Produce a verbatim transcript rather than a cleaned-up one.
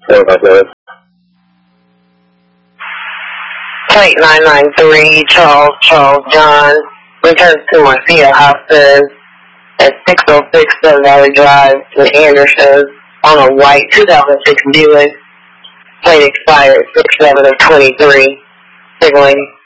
What about that? Plate nine nine three, Charles, Charles John, returns to Marcia Hospice at six oh six Sun Valley Drive in Anderson on a white two thousand six Buick. Plate expired six seven of twenty-three. Signaling.